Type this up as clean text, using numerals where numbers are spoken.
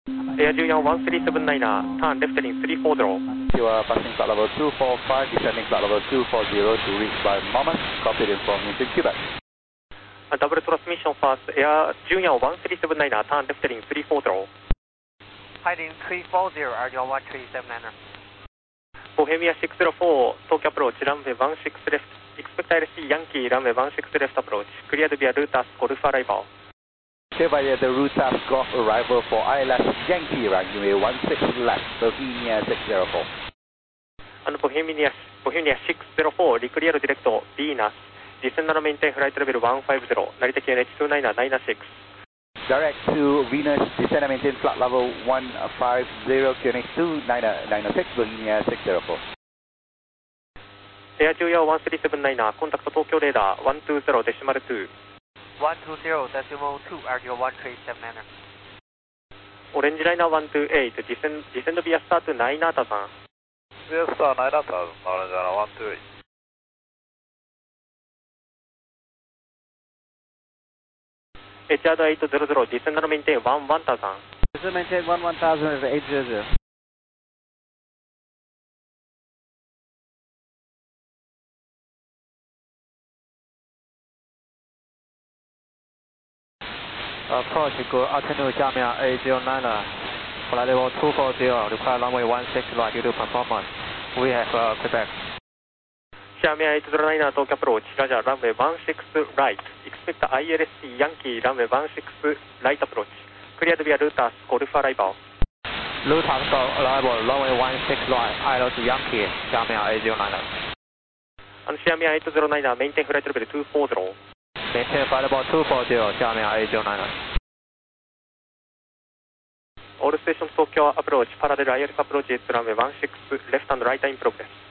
Air 14-1379, turn left heading 34. You are passing flight level 245, descending flight level 240 to reach by moment. Copied information Quebec. Double transmission first, Air 14-1379, turn left heading 340. Heading 340, RJ1379er. Bohemia 604, Tokyo approach, runway 16 left. Expect ILC Yankee, runway 16 left approach. Cleared via route task, Golf arrival. Clear via the route task Golf arrival for ILS Yankee, runway 16 left, Bohemia 604. And Bohemia 604, reclear direct Venus. Descend and maintain flight level 150, Narita QNH 29996. Direct to Venus, descend and maintain flight level 150, QNH 29996, Bohemia 604. Air 14-1379, contact Tokyo radar 120.2. 120.2, RJ1379er. Orange liner 128, descend via star to 9,000. Via star 9,000, Orange liner 128. HR 800, descend and maintain 1,000. Descend maintain 1,000 over 800. Approach, go altitude Jamia A09er, flight level 240, require runway 16 right due to performance. We have Quebec. Jamia 809, Tokyo approach, Roger, runway 16 right. Expect ILSC Yankee, runway 16 right approach. Cleared via route task, Golf arrival. Route task arrival, runway 16 right, ILS Yankee, Jamia A09er. And Jamia 809, maintain flight level 240. Maintain flight level 240, Jamia A09er. All stations Tokyo approach, parallel ILS approach, runway 16 left and right in progress.